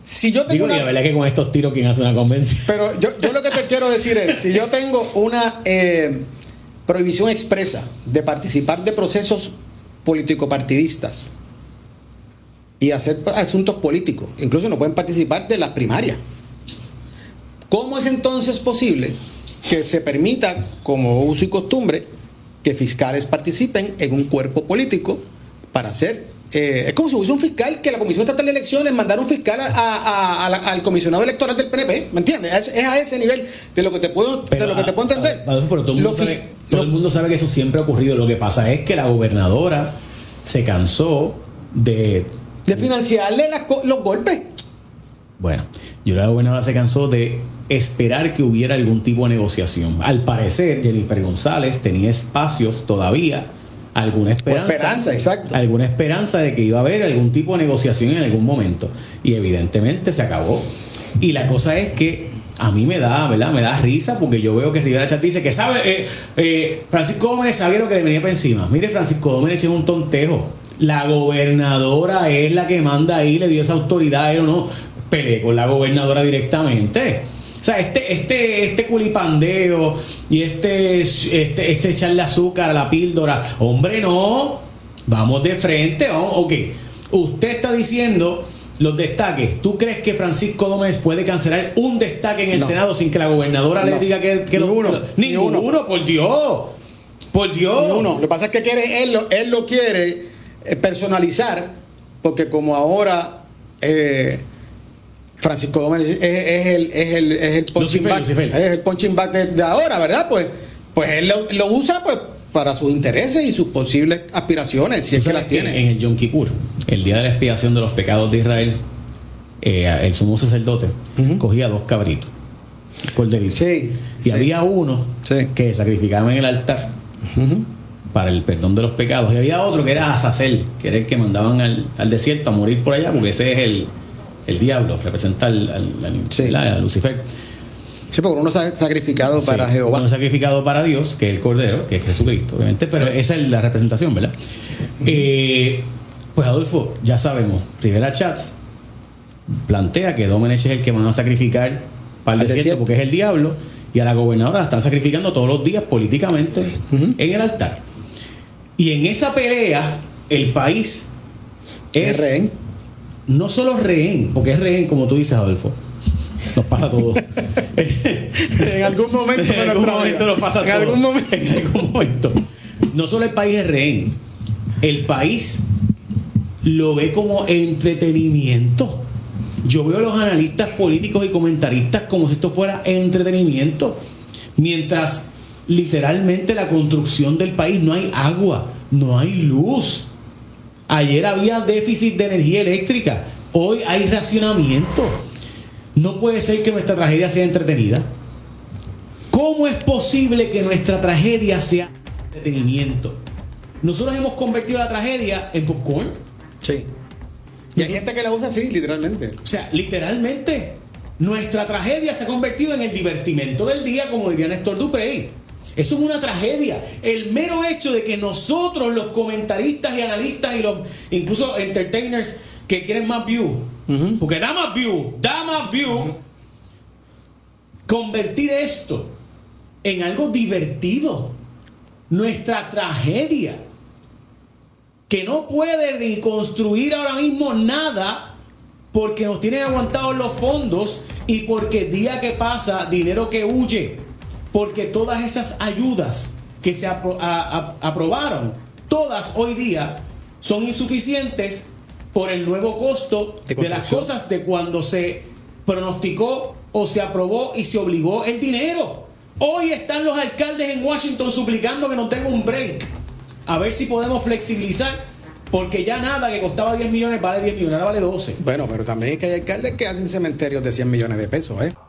Si yo tengo la verdad que con estos tiros, ¿quién hace una convención? Pero yo lo que te quiero decir es, si yo tengo una prohibición expresa de participar de procesos político-partidistas y hacer asuntos políticos, incluso no pueden participar de las primarias, ¿cómo es entonces posible que se permita, como uso y costumbre, que fiscales participen en un cuerpo político para hacer... es como si hubiese un fiscal que la Comisión Estatal de Elecciones mandara un fiscal al comisionado electoral del PNP, ¿me entiendes? Es a ese nivel de lo que te puedo entender. Pero todo el mundo sabe que eso siempre ha ocurrido. Lo que pasa es que la gobernadora se cansó de financiarle los golpes. Bueno, la gobernadora se cansó de esperar que hubiera algún tipo de negociación. Al parecer, Jennifer González tenía espacios todavía, alguna esperanza, exacto. Alguna esperanza de que iba a haber algún tipo de negociación en algún momento. Y evidentemente se acabó. Y la cosa es que a mí me da risa, porque yo veo que Rivera Chat dice que sabe, Francisco Domenech sabía lo que le venía para encima. Mire, Francisco Domenech es un tontejo. La gobernadora es la que manda ahí, le dio esa autoridad a él o no. Peleé con la gobernadora directamente. O sea, este culipandeo y este echarle azúcar a la píldora, hombre, no, vamos de frente, vamos, ok. Usted está diciendo los destaques. ¿Tú crees que Francisco Domenech puede cancelar un destaque en el Senado sin que la gobernadora le diga que ninguno, por Dios. Ninguno. Lo que pasa es que él lo quiere personalizar, porque como ahora Francisco Domenech es el punching back, es el punching back de ahora, ¿verdad? Pues él lo usa pues para sus intereses y sus posibles aspiraciones, si es que las tiene. En el Yom Kippur, el día de la expiación de los pecados de Israel, el sumo sacerdote cogía 2 cabritos, corderitos, y había uno que sacrificaban en el altar para el perdón de los pecados, y había otro que era Azazel, que era el que mandaban al desierto a morir por allá, porque ese es el diablo, representa a Lucifer. Sí, porque uno es sacrificado para Jehová. Uno es sacrificado para Dios, que es el Cordero, que es Jesucristo, obviamente, pero esa es la representación, ¿verdad? Pues Adolfo, ya sabemos, Rivera Chats plantea que Domenech es el que van a sacrificar para el desierto porque es el diablo, y a la gobernadora la están sacrificando todos los días políticamente en el altar. Y en esa pelea, el país es rehén. No solo rehén, porque es rehén, como tú dices, Adolfo. Nos pasa todo. En algún momento nos pasa todo. En algún momento. No solo el país es rehén, el país lo ve como entretenimiento. Yo veo a los analistas políticos y comentaristas como si esto fuera entretenimiento, mientras literalmente la construcción del país, no hay agua, no hay luz. Ayer había déficit de energía eléctrica, hoy hay racionamiento. No puede ser que nuestra tragedia sea entretenida. ¿Cómo es posible que nuestra tragedia sea entretenimiento? Nosotros hemos convertido la tragedia en popcorn. Sí. Y hay gente que la usa así, literalmente. O sea, literalmente, nuestra tragedia se ha convertido en el divertimento del día, como diría Néstor Duprey. Eso es una tragedia. El mero hecho de que nosotros, los comentaristas y analistas y los incluso entertainers que quieren más views, porque da más views, convertir esto en algo divertido, nuestra tragedia, que no puede reconstruir ahora mismo nada porque nos tienen aguantados los fondos y porque día que pasa, dinero que huye, porque todas esas ayudas que se aprobaron, todas hoy día son insuficientes por el nuevo costo de las cosas de cuando se pronosticó o se aprobó y se obligó el dinero. Hoy están los alcaldes en Washington suplicando que nos den un break, a ver si podemos flexibilizar, porque ya nada que costaba 10 millones vale 10 millones, ahora vale 12. Bueno, pero también es que hay alcaldes que hacen cementerios de 100 millones de pesos,